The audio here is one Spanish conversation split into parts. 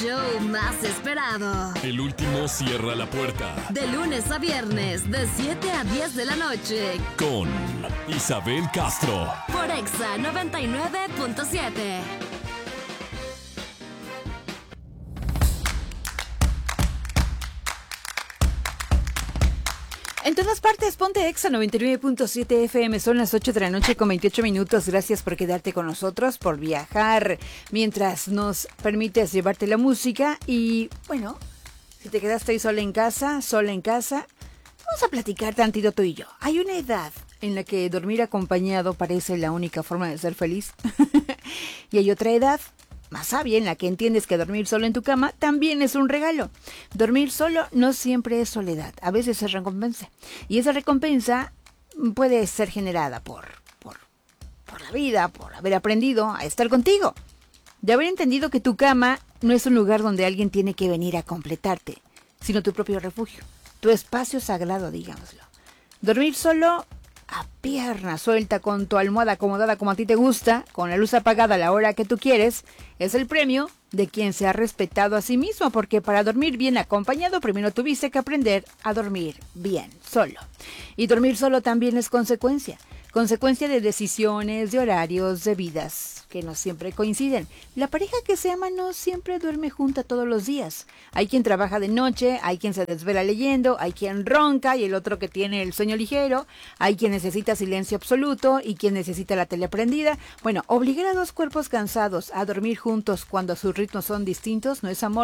show más esperado. El último cierra la puerta. De lunes a viernes, de 7 a 10 de la noche. Con Isabel Castro. Por Exa 99.7. En todas partes, ponte Exa 99.7 FM. Son las 8 de la noche con 28 minutos. Gracias por quedarte con nosotros, por viajar mientras nos permites llevarte la música. Y bueno, si te quedaste ahí sola en casa, vamos a platicar tantito tú y yo. Hay una edad en la que dormir acompañado parece la única forma de ser feliz. Y hay otra edad más sabia en la que entiendes que dormir solo en tu cama también es un regalo. Dormir solo no siempre es soledad, a veces es recompensa. Y esa recompensa puede ser generada por la vida, por haber aprendido a estar contigo. De haber entendido que tu cama no es un lugar donde alguien tiene que venir a completarte, sino tu propio refugio, tu espacio sagrado, digámoslo. Dormir solo a pierna suelta, con tu almohada acomodada como a ti te gusta, con la luz apagada a la hora que tú quieres, es el premio de quien se ha respetado a sí mismo, porque para dormir bien acompañado primero tuviste que aprender a dormir bien solo. Y dormir solo también es consecuencia de decisiones, de horarios, de vidas que no siempre coinciden. La pareja que se ama no siempre duerme junta todos los días. Hay quien trabaja de noche, hay quien se desvela leyendo, hay quien ronca y el otro que tiene el sueño ligero, hay quien necesita silencio absoluto y quien necesita la tele prendida. Bueno, obligar a dos cuerpos cansados a dormir juntos cuando sus ritmos son distintos no es amor,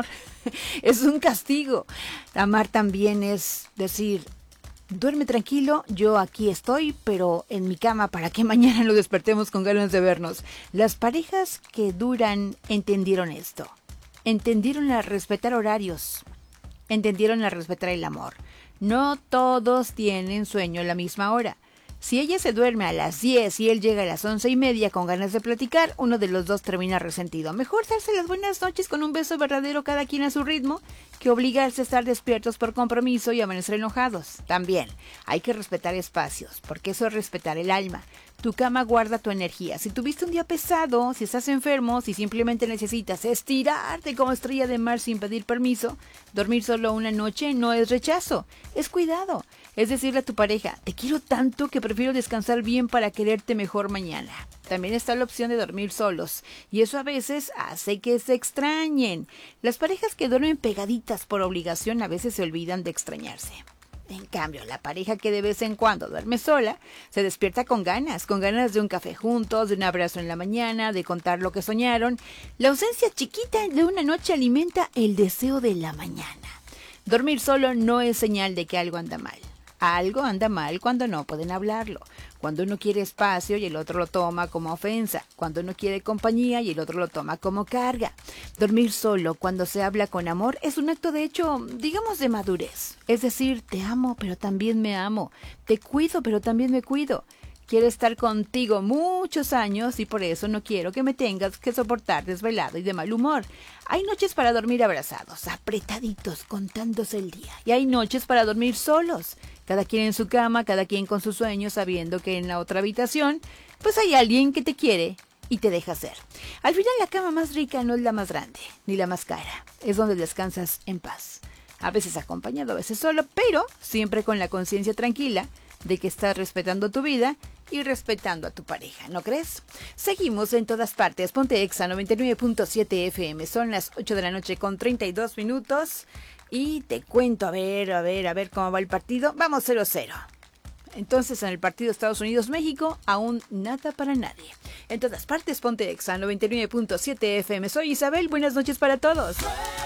es un castigo. Amar también es decir: duerme tranquilo, yo aquí estoy, pero en mi cama para que mañana lo despertemos con ganas de vernos. Las parejas que duran entendieron esto. Entendieron a respetar horarios. Entendieron a respetar el amor. No todos tienen sueño a la misma hora. Si ella se duerme a las 10 y él llega a las 11:30 con ganas de platicar, uno de los dos termina resentido. Mejor darse las buenas noches con un beso verdadero cada quien a su ritmo, que obligarse a estar despiertos por compromiso y amanecer enojados. También hay que respetar espacios, porque eso es respetar el alma. Tu cama guarda tu energía. Si tuviste un día pesado, si estás enfermo, si simplemente necesitas estirarte como estrella de mar sin pedir permiso, dormir solo una noche no es rechazo, es cuidado. Es decirle a tu pareja: te quiero tanto que prefiero descansar bien para quererte mejor mañana. También está la opción de dormir solos, y eso a veces hace que se extrañen. Las parejas que duermen pegaditas por obligación a veces se olvidan de extrañarse. En cambio, la pareja que de vez en cuando duerme sola, se despierta con ganas de un café juntos, de un abrazo en la mañana, de contar lo que soñaron. La ausencia chiquita de una noche alimenta el deseo de la mañana. Dormir solo no es señal de que algo anda mal. Algo anda mal cuando no pueden hablarlo, cuando uno quiere espacio y el otro lo toma como ofensa, cuando uno quiere compañía y el otro lo toma como carga. Dormir solo cuando se habla con amor es un acto de hecho, digamos, de madurez. Es decir, te amo, pero también me amo. Te cuido, pero también me cuido. Quiero estar contigo muchos años y por eso no quiero que me tengas que soportar desvelado y de mal humor. Hay noches para dormir abrazados, apretaditos, contándose el día. Y hay noches para dormir solos, cada quien en su cama, cada quien con sus sueños, sabiendo que en la otra habitación, pues hay alguien que te quiere y te deja ser. Al final, la cama más rica no es la más grande, ni la más cara. Es donde descansas en paz. A veces acompañado, a veces solo, pero siempre con la conciencia tranquila de que estás respetando tu vida y respetando a tu pareja, ¿no crees? Seguimos en todas partes. Ponte Exa 99.7 FM. Son las 8 de la noche con 32 minutos. Y te cuento, a ver cómo va el partido. Vamos 0-0. Entonces, en el partido Estados Unidos-México, aún nada para nadie. En todas partes, ponte Exa 99.7 FM. Soy Isabel. Buenas noches para todos.